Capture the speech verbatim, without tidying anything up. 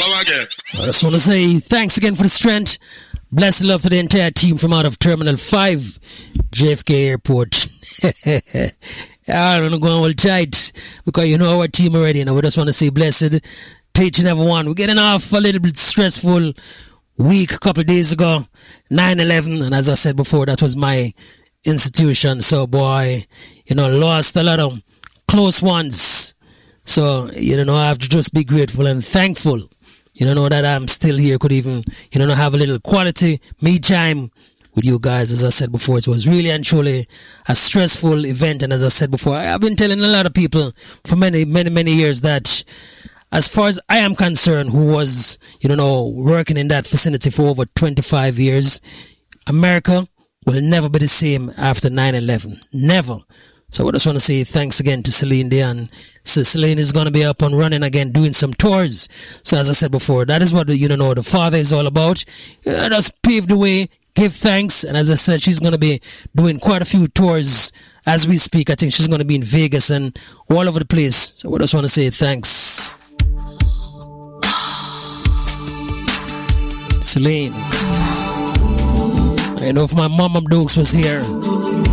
Come again. I just want to say thanks again for the strength. Blessed love to the entire team from out of Terminal five, J F K Airport. I don't know, going well tight because you know our team already. And we just want to say blessed to each and every one. We're getting off a little bit stressful week a couple of days ago, nine eleven. And as I said before, that was my institution. So, boy, you know, lost a lot of close ones. So, you know, I have to just be grateful and thankful. You know, that I'm still here, could even, you know, have a little quality me time with you guys. As I said before, it was really and truly a stressful event. And as I said before, I've been telling a lot of people for many, many, many years that as far as I am concerned, who was, you know, working in that vicinity for over twenty-five years, America will never be the same after nine eleven. Never. So I just want to say thanks again to Celine Dion. So Celine is going to be up and running again, doing some tours. So as I said before, that is what, you know, the Father is all about. Uh, just pave the way, give thanks. And as I said, she's going to be doing quite a few tours as we speak. I think she's going to be in Vegas and all over the place. So I just want to say thanks. Celine. I know if my mom Dukes was here,